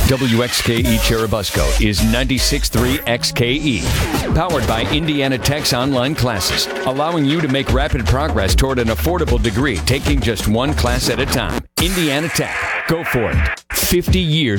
WXKE Cherubusco is 96.3 XKE. Powered by Indiana Tech's online classes, allowing you to make rapid progress toward an affordable degree, taking just one class at a time. Indiana Tech. Go for it. 50 years